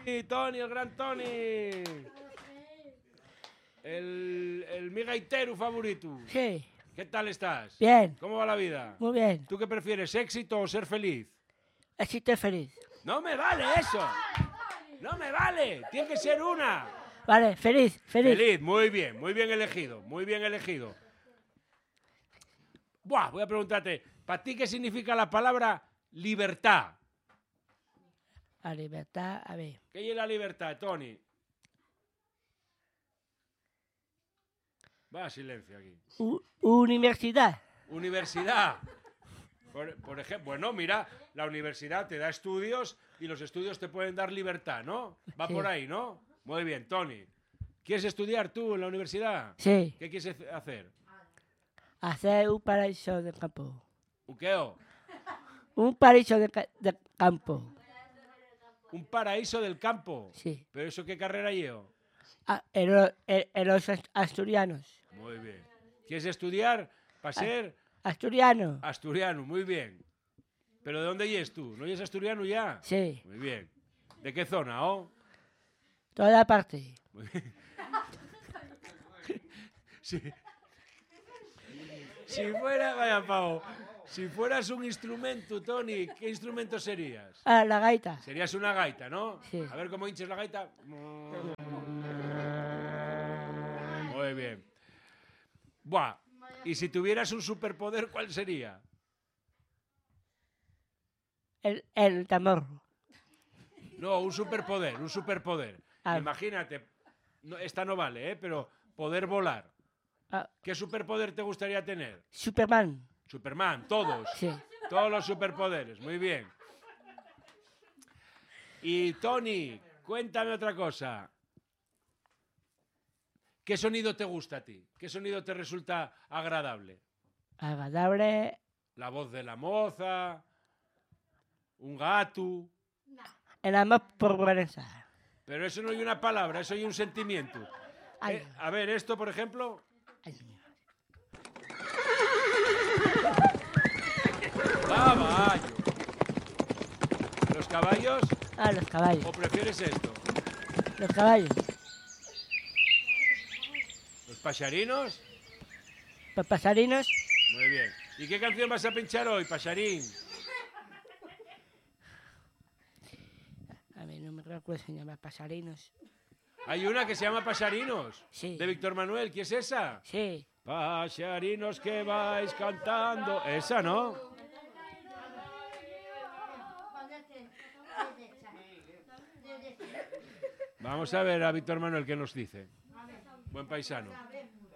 Toni, el gran Toni. El mi gaitero favorito. Sí. ¿Qué tal estás? Bien. ¿Cómo va la vida? Muy bien. ¿Tú qué prefieres, éxito o ser feliz? Éxito feliz. ¡No me vale eso! ¡No me vale! ¡Tiene que ser una! Vale, feliz. Feliz, muy bien elegido, muy bien elegido. Buah, voy a preguntarte, ¿para ti qué significa la palabra libertad? La libertad, a ver. ¿Qué es la libertad, Toni? Va, silencio aquí. Universidad. Universidad. Por ejemplo, bueno, mira, la universidad te da estudios y los estudios te pueden dar libertad, ¿no? Va Sí. por ahí, ¿no? Muy bien, Toni. ¿Quieres estudiar tú en la universidad? Sí. ¿Qué quieres hacer? Hacer un paraíso de campo. ¿Qué? Un paraíso de campo. Un paraíso del campo. Sí. ¿Pero eso qué carrera llevo? En los asturianos. Muy bien. ¿Quieres estudiar para ser Asturiano. asturiano? Muy bien. ¿Pero de dónde eres tú? ¿No eres asturiano ya? Sí. Muy bien. ¿De qué zona, oh? Toda parte. Muy bien. Sí. Si fuera, vaya pavo, si fueras un instrumento, Toni, ¿qué instrumento serías? Ah, la gaita. Serías una gaita, ¿no? Sí. A ver cómo hinches la gaita. Muy bien. Buah, y si tuvieras un superpoder, ¿cuál sería? El tambor. No, un superpoder, un superpoder. Ah. Imagínate, esta no vale, pero poder volar. Ah, ¿Qué superpoder te gustaría tener? Superman. Superman, todos. Sí. Todos los superpoderes, muy bien. Y Toni, cuéntame otra cosa. ¿Qué sonido te gusta a ti? ¿Qué sonido te resulta agradable? Agradable. ¿La voz de la moza? ¿Un gato? El amor por Vanessa. Pero eso no hay una palabra, eso hay un sentimiento. Ay. A ver, esto, por ejemplo. Ay. Caballo. ¿Los caballos? Ah, los caballos. ¿O prefieres esto? Los caballos. ¿Los paxarinos? Los pasarinos. Muy bien. ¿Y qué canción vas a pinchar hoy, paxarín? A ver, no me recuerdo, se llama pasarinos. Hay una que se llama Paxarinos. Sí. De Víctor Manuel. ¿Qué es esa? Sí. Paxarinos que vais cantando. Esa, ¿no? Vamos a ver a Víctor Manuel qué nos dice. Buen paisano.